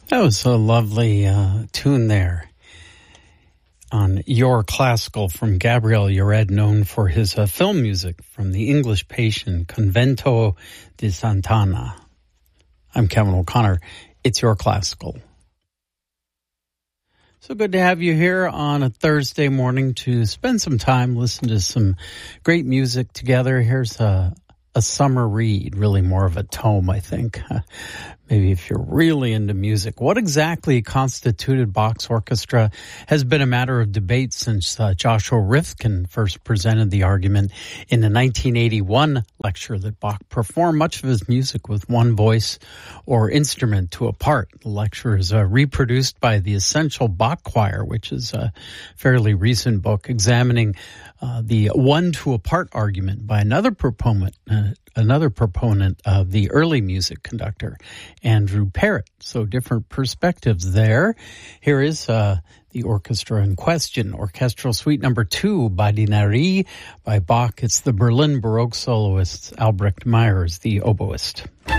That was a lovely tune there on Your Classical from Gabriel Yared, known for his film music from The English Patient, Convento di Sant'Anna. I'm Kevin O'Connor. It's Your Classical. So good to have you here on a Thursday morning to spend some time, listen to some great music together. Here's a summer read, really more of a tome, I think. Maybe if you're really into music. What exactly constituted Bach's orchestra has been a matter of debate since Joshua Rifkin first presented the argument in the 1981 lecture that Bach performed much of his music with one voice or instrument to a part. The lecture is reproduced by the Essential Bach Choir, which is a fairly recent book examining the one to a part argument by another proponent of the early music conductor, Andrew Parrott. So different perspectives there. Here is the orchestra in question, Orchestral Suite Number 2, Badinari by Bach. It's the Berlin Baroque soloist Albrecht Meyers, the oboist.